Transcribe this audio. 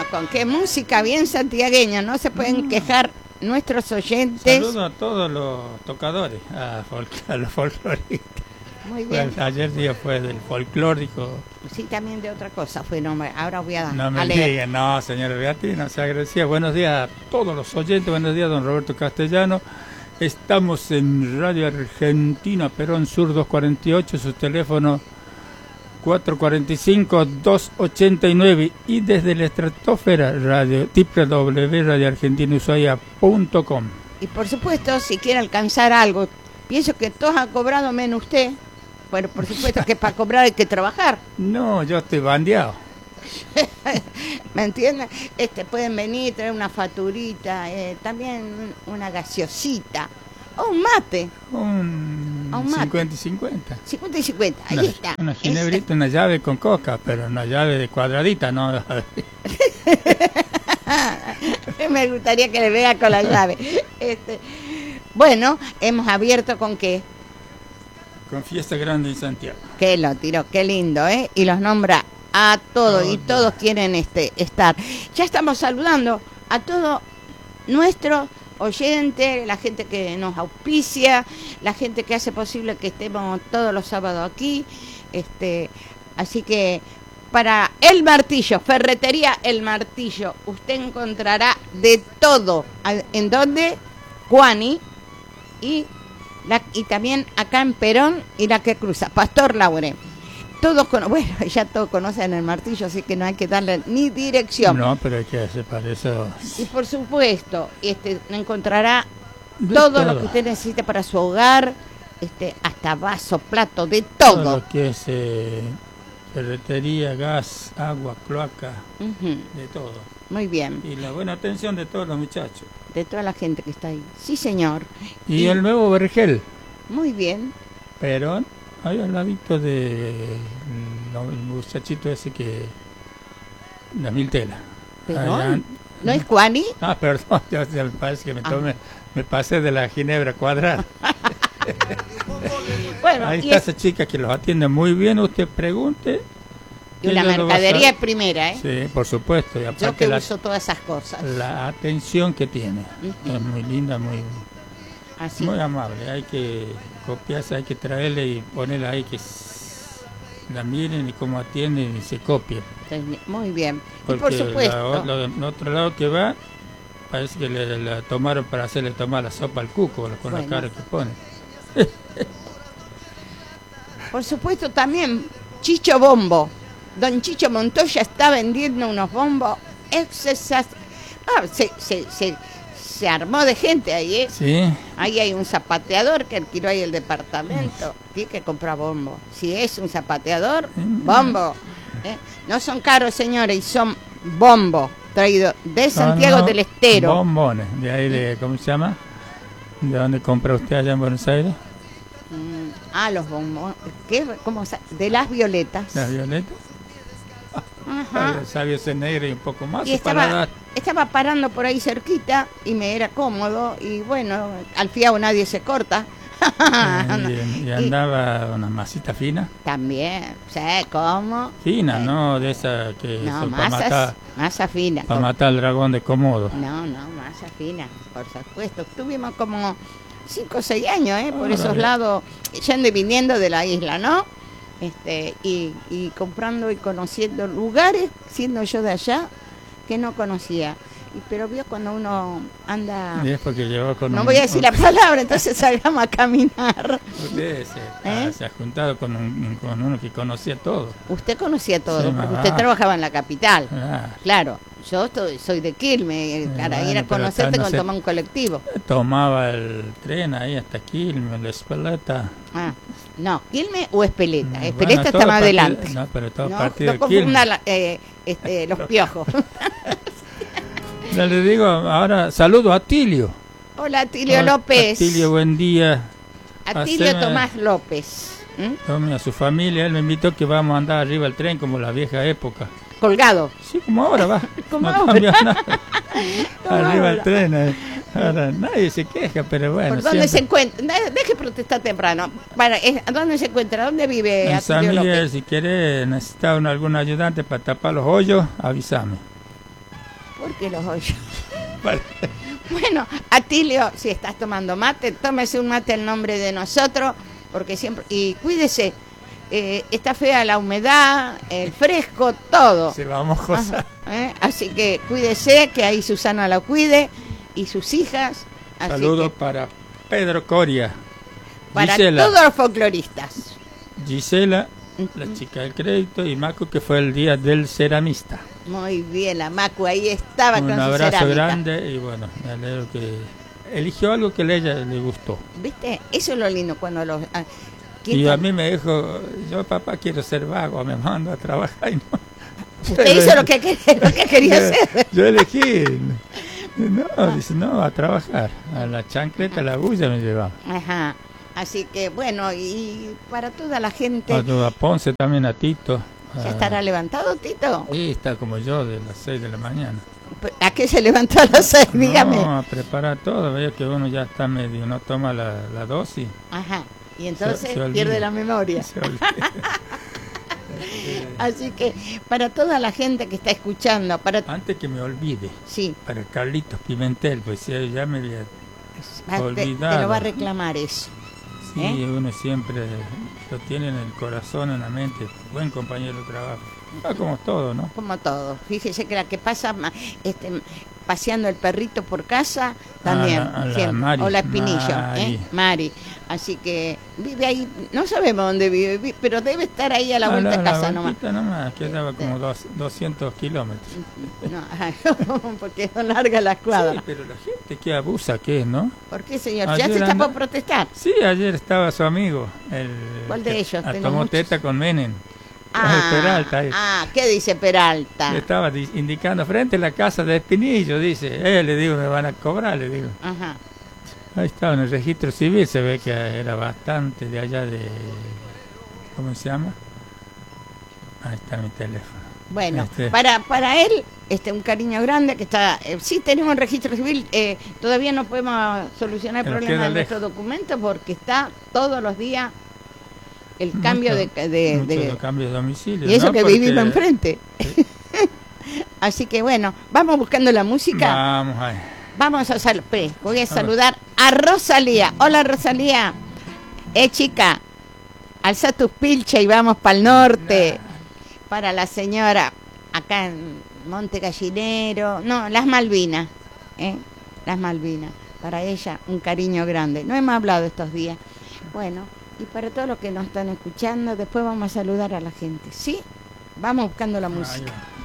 con qué música bien santiagueña, no se pueden quejar nuestros oyentes. Saludo a todos los tocadores, a los folcloristas. Muy bien. Pues ayer día fue del folclórico. Sí, también de otra cosa fue nombre. Ahora voy a No me digan, no, señora Beatriz, no se agradecía. Buenos días a todos los oyentes, buenos días, don Roberto Castellano. Estamos en Radio Argentina, Perón Sur 248, su teléfono 445-289 y desde la estratosfera radio www.radioargentinaushuaia.com. Y por supuesto, si quiere alcanzar algo, pienso que todos han cobrado menos usted. Bueno, por supuesto que para cobrar hay que trabajar. No, yo estoy bandeado. ¿Me entienden? Pueden venir, traer una facturita, también una gaseosita, o un mate. Un 50 y 50. 50 y 50, ahí está. Una ginebrita, una llave con coca, pero una llave de cuadradita, no. Me gustaría que le vea con la llave. Bueno, hemos abierto con qué. Con Fiesta Grande en Santiago. Que lo tiró, qué lindo, ¿eh? Y los nombra a todos, y todos quieren estar. Ya estamos saludando a todo nuestro oyente, la gente que nos auspicia, la gente que hace posible que estemos todos los sábados aquí. Así que para El Martillo, Ferretería El Martillo, usted encontrará de todo. ¿En dónde? Juani y también acá en Perón y la que cruza, Pastor Laure. Bueno, ya todos conocen El Martillo, así que no hay que darle ni dirección. No, pero hay que hacer para eso. Y por supuesto, encontrará todo lo que usted necesite para su hogar, hasta vaso, plato, de todo. Todo lo que es ferretería, gas, agua, cloaca, de todo. Muy bien. Y la buena atención de todos los muchachos. De toda la gente que está ahí. Sí, señor. Y el nuevo vergel. Muy bien. Perón, ahí al ladito de el muchachito ese que... La Miltela. ¿Perón? ¿No es Juani? Ah, perdón, ya me parece que me pasé de la ginebra cuadrada. Bueno, ahí está esa chica que los atiende muy bien, usted pregunte. Y la mercadería es primera, ¿eh? Sí, por supuesto. Y yo que uso todas esas cosas. La atención que tiene es muy linda, muy amable. Hay que copiarse, hay que traerle y ponerle ahí que la miren y cómo atienden y se copien. Muy bien. Porque y por supuesto. el otro lado que va, parece que la tomaron para hacerle tomar la sopa al cuco con la cara que pone. Por supuesto también Chicho Bombo. Don Chicho Montoya está vendiendo unos bombos se armó de gente ahí, ¿eh? Sí. Ahí hay un zapateador que alquiló ahí el departamento. Tiene que comprar bombo. Si es un zapateador, bombo. No son caros, señores, y son bombo traído de Santiago del Estero. Bombones, de ahí ¿cómo se llama? ¿De dónde compra usted allá en Buenos Aires? Los bombones. ¿Qué? ¿Cómo? De las violetas. ¿Las violetas? Ajá. Sabio ser negro y un poco más. Y estaba parando por ahí cerquita y me era cómodo. Y bueno, al fiado nadie se corta. y andaba una masita fina. También, ¿cómo? Fina, no de esa que no, masa fina. Para matar al dragón de Komodo. No, masa fina, por supuesto. Tuvimos como 5 o 6 años, por esos lados, yendo y viniendo de la isla, ¿no? Y comprando y conociendo lugares, siendo yo de allá, que no conocía. Pero vio cuando uno anda... Y es porque llegó con no voy a decir la palabra, entonces salgamos a caminar. Usted se ha juntado con uno que conocía todo. Usted conocía todo, porque usted trabajaba en la capital. Claro, yo soy de Quilmes, para ir a conocerte con tomar un colectivo. Tomaba el tren ahí hasta Quilmes, la Espeleta. No, Quilmes o Espeleta. Espeleta está más adelante. No, pero todo partido de confunda los piojos. Ya le digo, ahora saludo a Atilio. Hola, Atilio López. Atilio, buen día. Atilio Tomás López. A su familia, él me invitó que vamos a andar arriba del tren como la vieja época. Colgado. Sí, como ahora va. Como no ahora. Cambió nada. Arriba del tren. Ahora nadie se queja, pero bueno. ¿Por dónde se encuentra? Deje protestar temprano. ¿Dónde se encuentra? ¿Dónde vive Atilio Atilio López? López? Si quiere necesitar algún ayudante para tapar los hoyos, avísame. ¿Por qué los oyo? Vale. Bueno, Atilio, si estás tomando mate, tómese un mate en nombre de nosotros, porque siempre... Y cuídese, está fea la humedad, el fresco, todo. Se va mojosa. Así que cuídese, que ahí Susana la cuide, y sus hijas. Saludos para Pedro Coria. Para Gisela, todos los folcloristas. Gisela, la chica del crédito, y Macu, que fue el día del ceramista. Muy bien, la Macu ahí estaba con su cerámica. Un abrazo grande y bueno, me alegro que eligió algo que a ella le gustó. ¿Viste? Eso es lo lindo cuando los... Y a mí me dijo, yo papá quiero ser vago, me mando a trabajar y no. Usted hizo lo que quería hacer. Yo elegí. No, dice, no, a trabajar. A la chancleta, a la bulla me llevaba. Ajá. Así que bueno, y para toda la gente... A Ponce también, a Tito. ¿Ya estará levantado, Tito? Sí, está como yo, de las 6 de la mañana. ¿A qué se levantó a las 6? Dígame. No, a preparar todo. Veo que uno ya está medio, no toma la dosis. Ajá. Y entonces se pierde la memoria. Así que para toda la gente que está escuchando, antes que me olvide, sí, para Carlitos Pimentel, pues ya me había olvidado. Te lo va a reclamar eso. Sí, uno siempre lo tiene en el corazón, en la mente. Buen compañero de trabajo. Como todo, ¿no? Como todo. Fíjese que la que pasa paseando el perrito por casa también. Mari, o la Espinillo, Mari. Así que vive ahí, no sabemos dónde vive, pero debe estar ahí a la vuelta de casa nomás. Quedaba como 200 kilómetros. No, porque son largas las cuadras. Sí, pero la gente que abusa, ¿qué es, no? ¿Por qué, señor? Ayer ¿ya se está por protestar? Sí, ayer estaba su amigo. ¿Cuál de ellos? Tomó teta con Menem. Peralta. ¿Qué dice Peralta? Le estaba indicando frente a la casa de Espinillo, dice. Le digo, me van a cobrar, le digo. Ajá. Ahí estaba en el registro civil, se ve que era bastante de allá de... ¿Cómo se llama? Ahí está mi teléfono. Bueno, para él, un cariño grande que está... sí tenemos un registro civil, todavía no podemos solucionar el problema de nuestro documento porque está todos los días el cambio de cambio de domicilio. Y eso, ¿no? Que vivimos enfrente. Sí. Así que bueno, vamos buscando la música. Vamos ahí. Vamos a voy a saludar a Rosalía. Hola, Rosalía. Chica, alza tus pilchas y vamos para el norte. Para la señora acá en Monte Gallinero. No, las Malvinas. Las Malvinas. Para ella un cariño grande. No hemos hablado estos días. Bueno, y para todos los que nos están escuchando, después vamos a saludar a la gente. ¿Sí? Vamos buscando la música.